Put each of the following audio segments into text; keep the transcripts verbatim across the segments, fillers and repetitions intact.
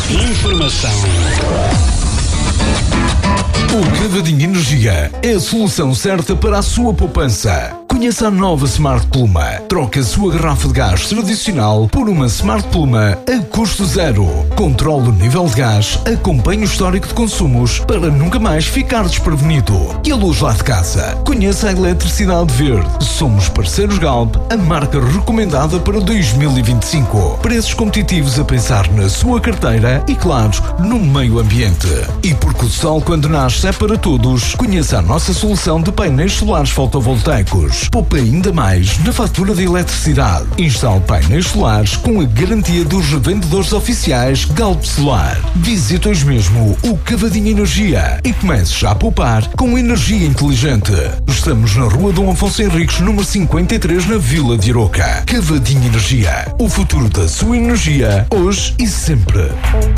Informação. O Cavadinho Energia é a solução certa para a sua poupança. Conheça a nova Smart Pluma. Troque a sua garrafa de gás tradicional por uma Smart Pluma a custo zero. Controle o nível de gás, acompanhe o histórico de consumos para nunca mais ficar desprevenido. E a luz lá de casa? Conheça a eletricidade verde. Somos parceiros Galp, a marca recomendada para dois mil e vinte e cinco. Preços competitivos a pensar na sua carteira e, claro, no meio ambiente. E porque o sol quando nasce é para todos, conheça a nossa solução de painéis solares fotovoltaicos. Poupe ainda mais na fatura de eletricidade. Instale painéis solares com a garantia dos revendedores oficiais Galp Solar. Visite hoje mesmo o Cavadinho Energia e comece já a poupar com energia inteligente. Estamos na Rua Dom Afonso Henriques, número cinquenta e três, na Vila de Aroca. Cavadinho Energia. O futuro da sua energia, hoje e sempre.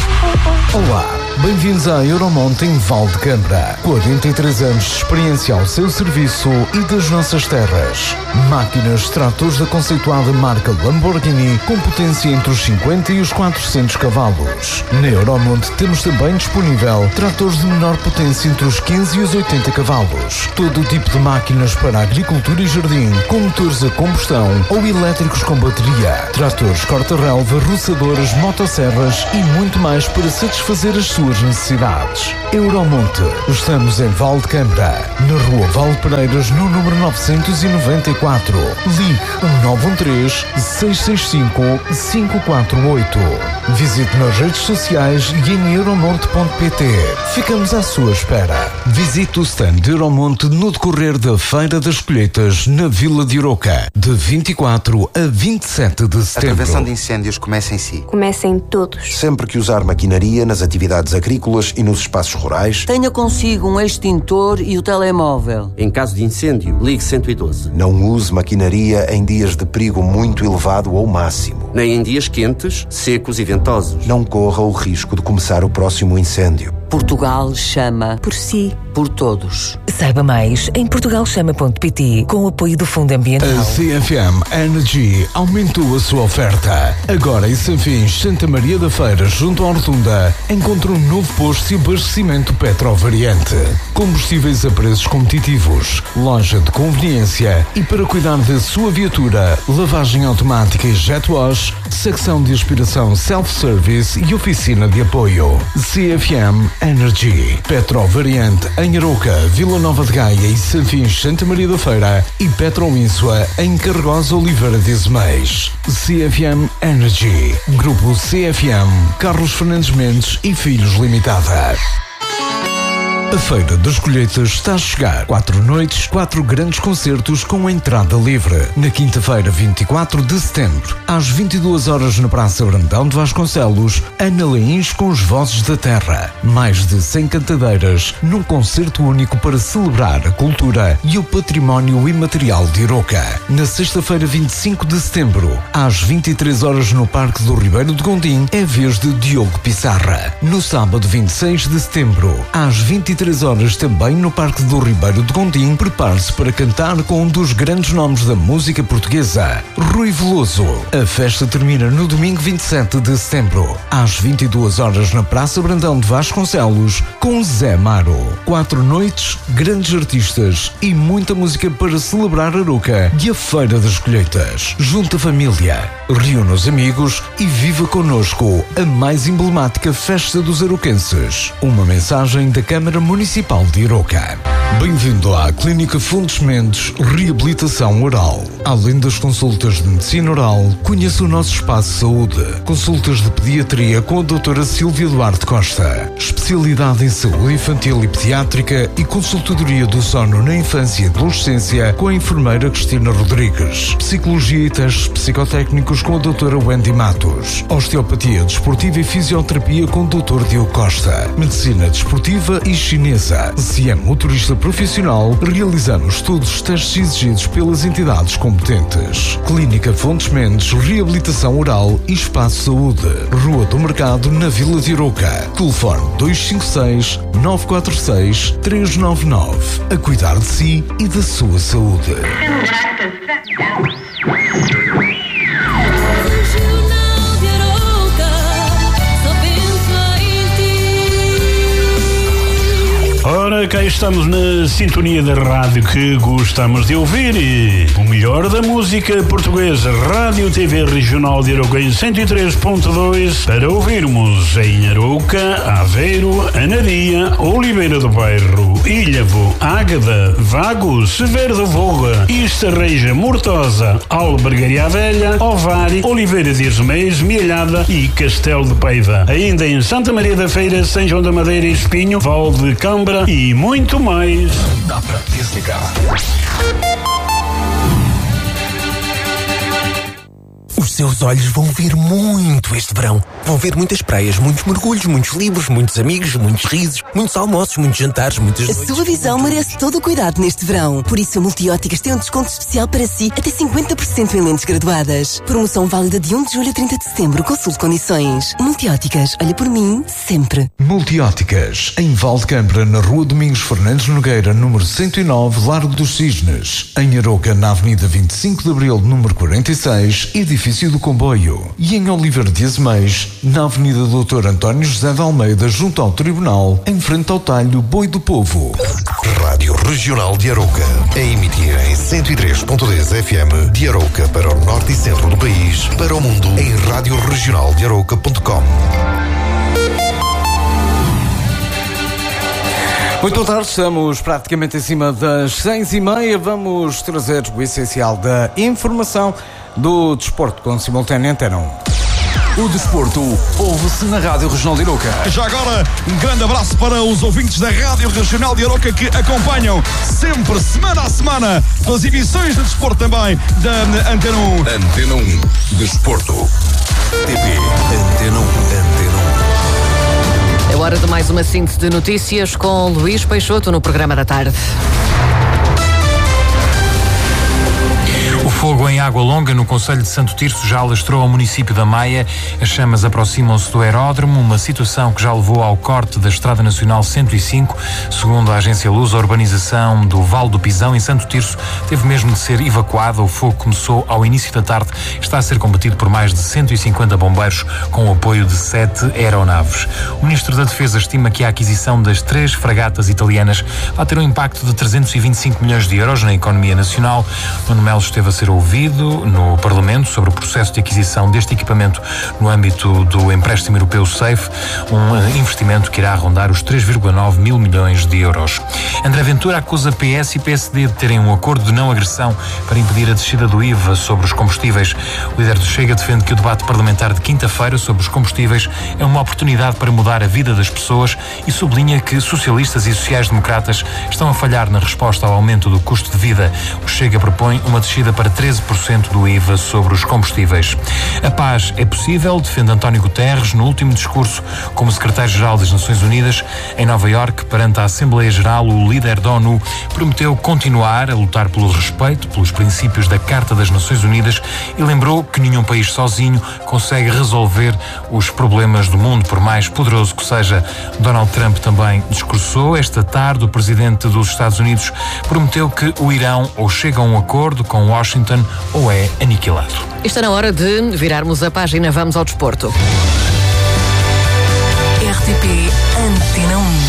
Olá, bem-vindos à Euromont em Valdecâmara. quarenta e três anos de experiência ao seu serviço e das nossas terras. Máquinas, tratores da conceituada marca Lamborghini com potência entre os cinquenta e os quatrocentos cavalos. Na Euromont temos também disponível tratores de menor potência entre os quinze e os oitenta cavalos. Todo o tipo de máquinas para agricultura e jardim, com motores a combustão ou elétricos com bateria. Tratores corta-relva, roçadoras, motosserras e muito mais para satisfazer as suas necessidades. Euromonte. Estamos em Valdecâmara, na Rua Valpereiras, no número novecentos e noventa e quatro. Ligue nove um três, seis seis cinco, cinco quatro oito. Visite nas redes sociais e em euromonte ponto pt. Ficamos à sua espera. Visite o stand de Euromonte no decorrer da Feira das Colheitas na Vila de Aroca, de vinte e quatro a vinte e sete de setembro. A prevenção de incêndios começa em si. Começa em todos. Sempre que usar maquinaria nas atividades agrícolas e nos espaços rurais, tenha consigo um extintor e o telemóvel. Em caso de incêndio, ligue cento e doze. Não use maquinaria em dias de perigo muito elevado ou máximo. Nem em dias quentes, secos e ventosos. Não corra o risco de começar o próximo incêndio. Portugal chama por si, por todos. Saiba mais em portugal chama ponto pt, com o apoio do Fundo Ambiental. A C F M Energy aumentou a sua oferta. Agora em Sanfins, Santa Maria da Feira, junto à Rotunda, encontra um novo posto de abastecimento Petrovariante. Combustíveis a preços competitivos, loja de conveniência e para cuidar da sua viatura, lavagem automática e jet wash, secção de aspiração self-service e oficina de apoio. C F M Energy. Petrovariante em Aroca, Vila Nova de Gaia e Sanfins, Santa Maria da Feira e Petroínsua em Carregosa, Oliveira de Azeméis. C F M Energy. Grupo C F M, Carlos Fernandes Mendes e Filhos Limitada. A Feira das Colheitas está a chegar. Quatro noites, quatro grandes concertos com entrada livre. Na quinta-feira, vinte e quatro de setembro, às vinte e duas horas na Praça Brandão de Vasconcelos, Ana Leins com as Vozes da Terra. Mais de cem cantadeiras num concerto único para celebrar a cultura e o património imaterial de Aroca. Na sexta-feira, vinte e cinco de setembro, às vinte e três horas no Parque do Ribeiro de Gondim, é vez de Diogo Pissarra. No sábado, vinte e seis de setembro, às vinte e três horas também no Parque do Ribeiro de Gondim, prepare-se para cantar com um dos grandes nomes da música portuguesa, Rui Veloso. A festa termina no domingo vinte e sete de setembro, às vinte e duas horas na Praça Brandão de Vasconcelos, com Zé Maro. Quatro noites, grandes artistas e muita música para celebrar Aroca e a Feira das Colheitas. Junta a família, reúna os amigos e viva connosco a mais emblemática festa dos aroquenses. Uma mensagem da Câmara Municipal de Aroca. Bem-vindo à Clínica Fontes Mendes Reabilitação Oral. Além das consultas de medicina oral, conheça o nosso espaço de saúde. Consultas de pediatria com a doutora Silvia Duarte Costa. Especialidade em saúde infantil e pediátrica e consultadoria do sono na infância e adolescência com a enfermeira Cristina Rodrigues. Psicologia e testes psicotécnicos com a doutora Wendy Matos. Osteopatia desportiva e fisioterapia com o doutor Diogo Costa. Medicina desportiva e chinesa. Se é motorista profissional, realizamos todos os testes exigidos pelas entidades competentes. Clínica Fontes Mendes Reabilitação Oral e Espaço Saúde. Rua do Mercado, na Vila de Aroca. Telefone dois cinco seis, nove quatro seis, três nove nove. A cuidar de si e da sua saúde. Regional de Aroca, só pensa cá estamos na sintonia da rádio que gostamos de ouvir e o melhor da música portuguesa. Rádio T V Regional de Arouca em cento e três ponto dois para ouvirmos em Arouca, Aveiro, Anadia, Oliveira do Bairro, Ilhavo, Águeda, Vagos, Severo do Voga, Estarreja, Mortosa, Albergaria Velha, Ovar, Oliveira de Esmeios, Mielhada e Castelo de Paiva. Ainda em Santa Maria da Feira, São João da Madeira e Espinho, Val de Câmara e muito mais. Dá para desligar. Os seus olhos vão ver muito este verão. Vão ver muitas praias, muitos mergulhos, muitos livros, muitos amigos, muitos risos, muitos almoços, muitos jantares, muitas noites. A sua visão merece todo o cuidado neste verão. Por isso a Multióticas tem um desconto especial para si, até cinquenta por cento em lentes graduadas. Promoção válida de um de julho a trinta de setembro. Consulte condições. Multióticas, olha por mim, sempre. Multióticas, em Valdecâmara, na Rua Domingos Fernandes Nogueira, número cento e nove, Largo dos Cisnes. Em Arouca, na Avenida vinte e cinco de Abril, número quarenta e seis, edifício do Comboio. E em Oliveira de Azeméis, na Avenida doutor António José de Almeida, junto ao Tribunal, em frente ao talho Boi do Povo. Rádio Regional de Arouca, a emitir em cento e três ponto dez F M de Arouca para o norte e centro do país, para o mundo em rádio regional de arouca ponto com. Muito boa tarde, estamos praticamente em cima das seis e meia. Vamos trazer o essencial da informação do desporto com simultâneo Antena um. O desporto ouve-se na Rádio Regional de Arouca. Já agora, um grande abraço para os ouvintes da Rádio Regional de Arouca que acompanham sempre, semana a semana, as emissões de desporto também da Antena um. Antena um, Desporto. T V, Antena um, Antena um. É hora de mais uma síntese de notícias com Luís Peixoto no programa da tarde. O fogo em Água Longa, no concelho de Santo Tirso, já alastrou ao município da Maia. As chamas aproximam-se do aeródromo, uma situação que já levou ao corte da Estrada Nacional cento e cinco. Segundo a agência Luz, a urbanização do Vale do Pisão, em Santo Tirso, teve mesmo de ser evacuada. O fogo começou ao início da tarde, está a ser combatido por mais de cento e cinquenta bombeiros, com o apoio de sete aeronaves. O Ministro da Defesa estima que a aquisição das três fragatas italianas vai ter um impacto de trezentos e vinte e cinco milhões de euros na economia nacional. Nuno Melo esteve a ser ouvido no Parlamento sobre o processo de aquisição deste equipamento no âmbito do empréstimo europeu SAFE, um investimento que irá rondar os três vírgula nove mil milhões de euros. André Ventura acusa P S e P S D de terem um acordo de não agressão para impedir a descida do I V A sobre os combustíveis. O líder do Chega defende que o debate parlamentar de quinta-feira sobre os combustíveis é uma oportunidade para mudar a vida das pessoas e sublinha que socialistas e sociais-democratas estão a falhar na resposta ao aumento do custo de vida. O Chega propõe uma descida para treze por cento do I V A sobre os combustíveis. A paz é possível, defende António Guterres no último discurso como secretário-geral das Nações Unidas. Em Nova Iorque, perante a Assembleia Geral, o líder da ONU prometeu continuar a lutar pelo respeito pelos princípios da Carta das Nações Unidas e lembrou que nenhum país sozinho consegue resolver os problemas do mundo, por mais poderoso que seja. Donald Trump também discursou esta tarde. O presidente dos Estados Unidos prometeu que o Irão ou chega a um acordo com Washington ou é aniquilado. Está na hora de virarmos a página. Vamos ao desporto. R T P Antena um.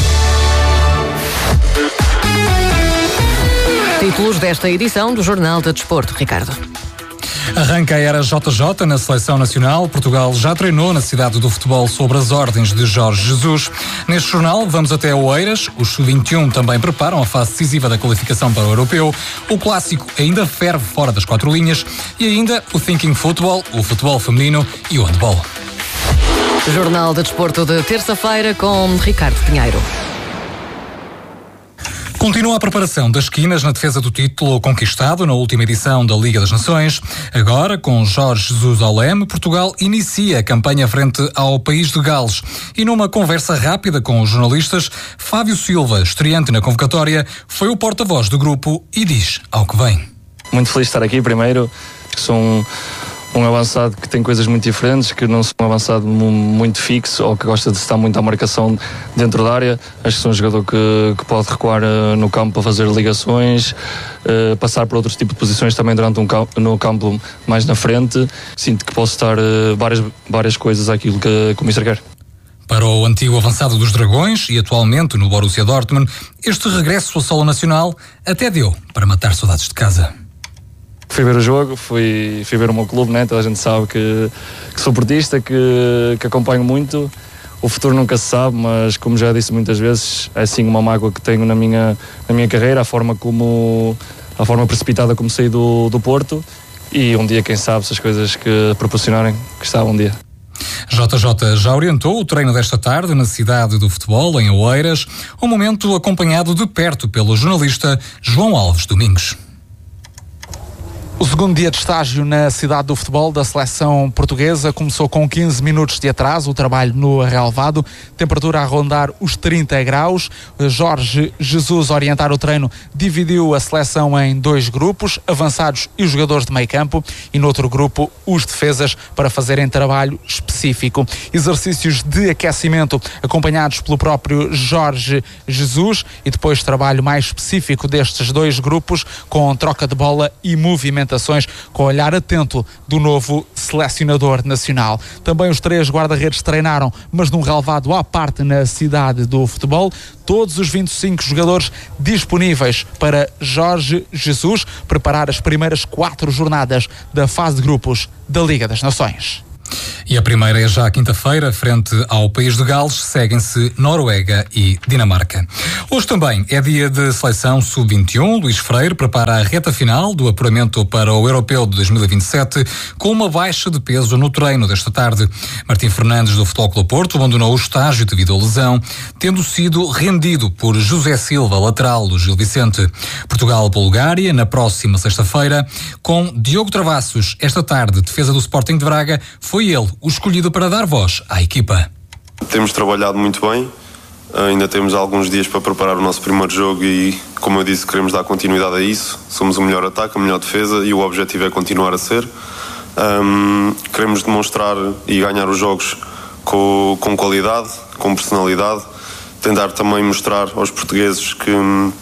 Títulos desta edição do Jornal de Desporto. Ricardo. Arranca a era J J na Seleção Nacional. Portugal já treinou na cidade do futebol sob as ordens de Jorge Jesus. Neste jornal vamos até Oeiras. Os sub vinte e um também preparam a fase decisiva da qualificação para o Europeu. O clássico ainda ferve fora das quatro linhas. E ainda o Thinking Football, o futebol feminino e o handball. Jornal de Desporto de terça-feira com Ricardo Pinheiro. Continua a preparação das esquinas na defesa do título conquistado na última edição da Liga das Nações. Agora, com Jorge Jesus ao leme, Portugal inicia a campanha frente ao país de Gales. E numa conversa rápida com os jornalistas, Fábio Silva, estreante na convocatória, foi o porta-voz do grupo e diz ao que vem. Muito feliz de estar aqui, primeiro. Sou um... um avançado que tem coisas muito diferentes, que não sou um avançado muito fixo ou que gosta de estar muito à marcação dentro da área. Acho que sou um jogador que, que pode recuar uh, no campo para fazer ligações, uh, passar por outros tipos de posições também durante um campo, no campo mais na frente. Sinto que posso estar uh, várias, várias coisas àquilo que, que o mister quer. Para o antigo avançado dos Dragões e atualmente no Borussia Dortmund, este regresso ao solo nacional até deu para matar saudades de casa. Fui ver o jogo, fui, fui ver o meu clube, né? Toda a gente sabe que, que sou portista, que, que acompanho muito. O futuro nunca se sabe, mas como já disse muitas vezes, é sim uma mágoa que tenho na minha, na minha carreira, a forma como a forma precipitada como saí do, do Porto, e um dia, quem sabe, se as coisas que proporcionarem, que está um dia. J J já orientou o treino desta tarde na cidade do futebol, em Oeiras, um momento acompanhado de perto pelo jornalista João Alves Domingos. O segundo dia de estágio na cidade do futebol da seleção portuguesa começou com quinze minutos de atraso, o trabalho no relvado, temperatura a rondar os trinta graus. Jorge Jesus, a orientar o treino, dividiu a seleção em dois grupos, avançados e os jogadores de meio campo, e no outro grupo os defesas, para fazerem trabalho específico. Exercícios de aquecimento acompanhados pelo próprio Jorge Jesus e depois trabalho mais específico destes dois grupos, com troca de bola e movimentações, com o olhar atento do novo selecionador nacional. Também os três guarda-redes treinaram, mas num relvado à parte na cidade do futebol. Todos os vinte e cinco jogadores disponíveis para Jorge Jesus preparar as primeiras quatro jornadas da fase de grupos da Liga das Nações. E a primeira é já quinta-feira, frente ao país de Gales, seguem-se Noruega e Dinamarca. Hoje também é dia de seleção sub vinte e um. Luís Freire prepara a reta final do apuramento para o Europeu de dois mil e vinte e sete, com uma baixa de peso no treino desta tarde. Martim Fernandes, do Futebol Clube Porto, abandonou o estágio devido à lesão, tendo sido rendido por José Silva, lateral do Gil Vicente. Portugal-Bulgária, na próxima sexta-feira, com Diogo Travassos. Esta tarde, defesa do Sporting de Braga, foi ele o escolhido para dar voz à equipa. Temos trabalhado muito bem, ainda temos alguns dias para preparar o nosso primeiro jogo e, como eu disse, queremos dar continuidade a isso. Somos o melhor ataque, a melhor defesa e o objetivo é continuar a ser. Um, queremos demonstrar e ganhar os jogos com, com qualidade, com personalidade, tentar também mostrar aos portugueses que hum,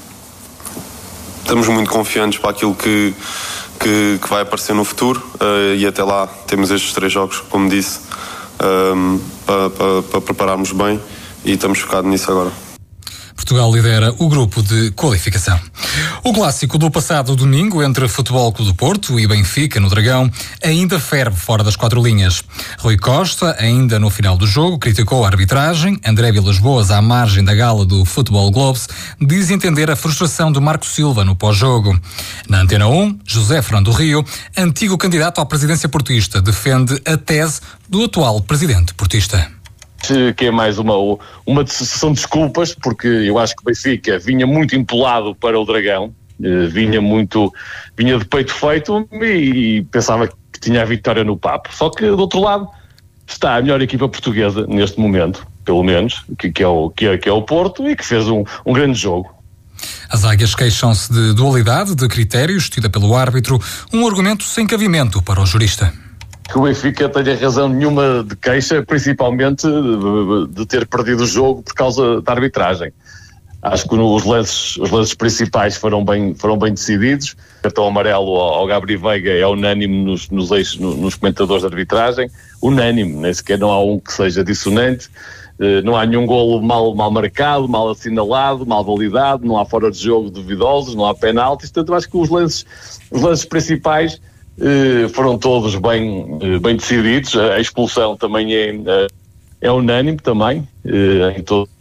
estamos muito confiantes para aquilo que Que, que vai aparecer no futuro, uh, e até lá temos estes três jogos, como disse, um, para pa, pa prepararmos bem, e estamos focados nisso agora. Portugal lidera o grupo de qualificação. O clássico do passado domingo entre Futebol Clube do Porto e Benfica no Dragão ainda ferve fora das quatro linhas. Rui Costa, ainda no final do jogo, criticou a arbitragem. André Vilas-Boas, à margem da gala do Futebol Globes, diz entender a frustração de Marco Silva no pós-jogo. Na Antena um, José Fernando Rio, antigo candidato à presidência portista, defende a tese do atual presidente portista. Que é mais uma, uma sessão de desculpas, porque eu acho que o Benfica vinha muito empolado para o Dragão, vinha muito, vinha de peito feito e pensava que tinha a vitória no papo. Só que, do outro lado, está a melhor equipa portuguesa neste momento, pelo menos, que, que, é, o, que, é, que é o Porto, e que fez um, um grande jogo. As águias queixam-se de dualidade de critérios tida pelo árbitro, um argumento sem cabimento para o jurista. Que o Benfica tenha razão nenhuma de queixa, principalmente de, de ter perdido o jogo por causa da arbitragem. Acho que os lances, os lances principais foram bem, foram bem decididos. O cartão amarelo ao, ao Gabriel Veiga é unânime nos, nos, eixos, nos comentadores de arbitragem. Unânime, nem sequer não há um que seja dissonante. Uh, não há nenhum golo mal, mal marcado, mal assinalado, mal validado, não há fora de jogo duvidosos, não há penaltis. Portanto, acho que os lances, os lances principais Uh, foram todos bem, uh, bem decididos. A expulsão também é, uh, é unânime também, uh, em todos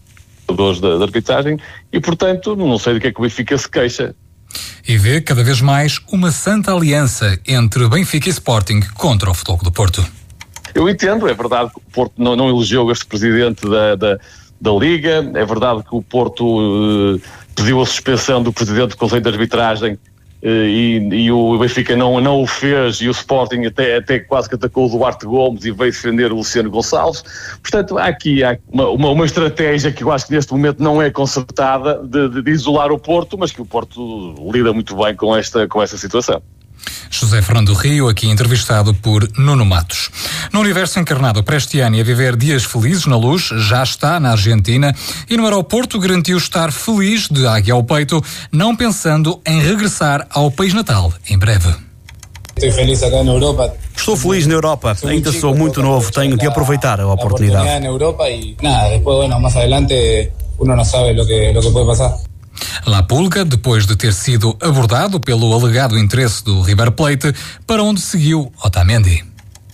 os da, da arbitragem, e portanto não sei do que é que o Benfica se queixa. E vê cada vez mais uma santa aliança entre Benfica e Sporting contra o Futebol do Porto. Eu entendo, é verdade que o Porto não, não elegeu este presidente da, da, da Liga, é verdade que o Porto uh, pediu a suspensão do presidente do Conselho de Arbitragem, E, e o Benfica não, não o fez, e o Sporting até, até quase que atacou o Duarte Gomes e veio defender o Luciano Gonçalves. Portanto, há aqui há uma, uma, uma estratégia que eu acho que neste momento não é concertada de, de, de isolar o Porto, mas que o Porto lida muito bem com esta, com esta situação. José Fernando Rio, aqui entrevistado por Nuno Matos. No universo encarnado para este ano e a viver dias felizes na Luz, já está na Argentina e no aeroporto garantiu estar feliz de águia ao peito, não pensando em regressar ao país natal em breve. Estou feliz aqui na Europa. Estou feliz na Europa, ainda sou muito novo, tenho de aproveitar a oportunidade. Na Europa e nada, depois, bueno, mais adelante uno não sabe o que, o que pode passar. La Pulga, depois de ter sido abordado pelo alegado interesse do River Plate, para onde seguiu Otamendi.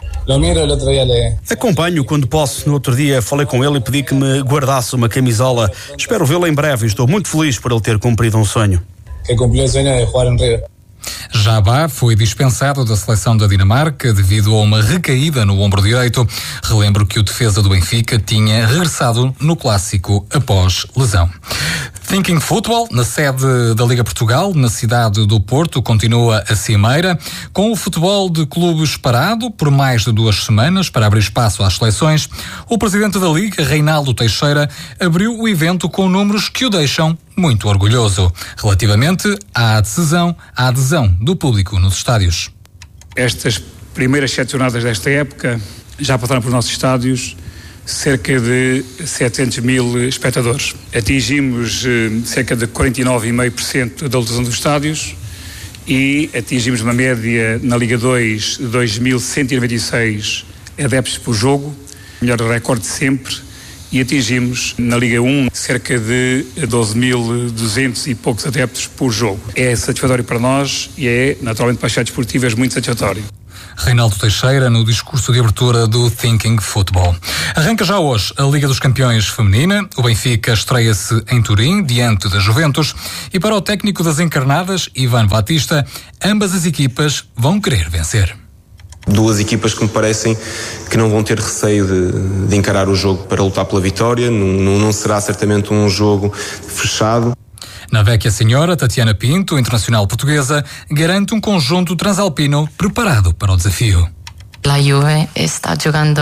Acompanho quando posso. No outro dia falei com ele e pedi que me guardasse uma camisola. Espero vê-lo em breve e estou muito feliz por ele ter cumprido um sonho. Que cumpriu o sonho de jogar em River. Jabá foi dispensado da seleção da Dinamarca devido a uma recaída no ombro direito. Relembro que o defesa do Benfica tinha regressado no clássico após lesão. Thinking Football, na sede da Liga Portugal, na cidade do Porto, continua a cimeira, com o futebol de clubes parado por mais de duas semanas para abrir espaço às seleções. O presidente da Liga, Reinaldo Teixeira, abriu o evento com números que o deixam muito orgulhoso, relativamente à adesão, à adesão do público nos estádios. Estas primeiras sete jornadas desta época já passaram pelos nossos estádios cerca de setecentos mil espectadores. Atingimos eh, cerca de quarenta e nove vírgula cinco por cento da lotação dos estádios e atingimos uma média na Liga dois de dois mil cento e noventa e seis adeptos por jogo, melhor recorde de sempre, e atingimos na Liga um cerca de doze mil e duzentos e poucos adeptos por jogo. É satisfatório para nós e é, naturalmente, para as cidades esportivas, muito satisfatório. Reinaldo Teixeira no discurso de abertura do Thinking Football. Arranca já hoje a Liga dos Campeões Feminina. O Benfica estreia-se em Turim, diante da Juventus. E para o técnico das encarnadas, Ivan Batista, ambas as equipas vão querer vencer. Duas equipas que me parecem que não vão ter receio de, de encarar o jogo para lutar pela vitória. Não, não será certamente um jogo fechado. Na Vecchia Senhora, Tatiana Pinto, internacional portuguesa, garante um conjunto transalpino preparado para o desafio. A Juve está jogando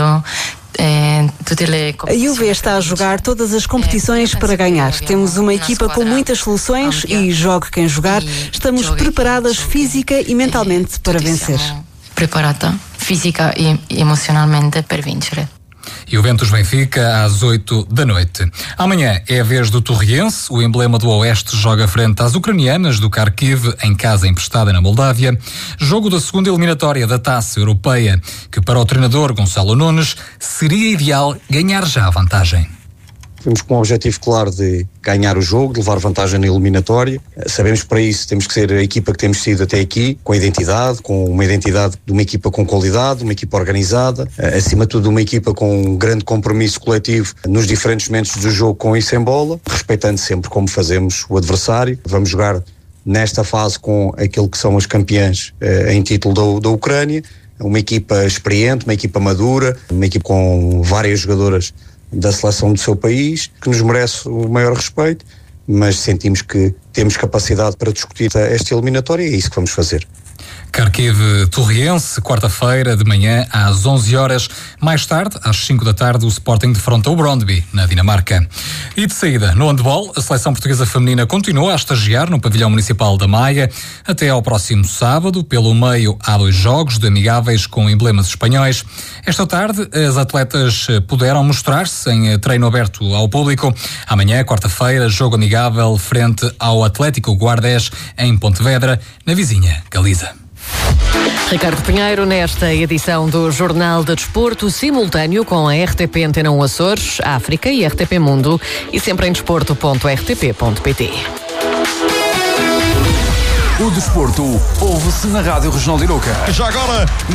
A Juve está a jogar todas as competições para ganhar. Temos uma equipa com muitas soluções e, jogue quem jogar, estamos preparadas física e mentalmente para vencer. Preparada física e emocionalmente para vencer. Juventus Benfica às oito da noite. Amanhã é a vez do Torriense. O emblema do Oeste joga frente às ucranianas do Kharkiv, em casa emprestada na Moldávia. Jogo da segunda eliminatória da Taça Europeia, que para o treinador Gonçalo Nunes seria ideal ganhar já a vantagem. Temos com um objetivo claro de ganhar o jogo, de levar vantagem na eliminatória. Sabemos que para isso temos que ser a equipa que temos sido até aqui, com identidade, com uma identidade de uma equipa com qualidade, uma equipa organizada, acima de tudo uma equipa com um grande compromisso coletivo nos diferentes momentos do jogo com e sem bola, respeitando sempre como fazemos o adversário. Vamos jogar nesta fase com aquilo que são as campeãs eh, em título da, da Ucrânia, uma equipa experiente, uma equipa madura, uma equipa com várias jogadoras da seleção do seu país, que nos merece o maior respeito, mas sentimos que temos capacidade para discutir esta eliminatória e é isso que vamos fazer. Kharkiv Torriense, quarta-feira de manhã às onze horas. Mais tarde, às cinco da tarde, o Sporting defronta o Brøndby, na Dinamarca. E de saída, no handball, a seleção portuguesa feminina continua a estagiar no pavilhão municipal da Maia até ao próximo sábado. Pelo meio, há dois jogos de amigáveis com emblemas espanhóis. Esta tarde, as atletas puderam mostrar-se em treino aberto ao público. Amanhã, quarta-feira, jogo amigável frente ao Atlético Guardés, em Pontevedra, na vizinha Galiza. Ricardo Pinheiro, nesta edição do Jornal de Desporto, simultâneo com a R T P Antena um Açores, África e R T P Mundo, e sempre em desporto ponto r t p ponto p t. O desporto ouve-se na Rádio Regional de Arouca. Já agora,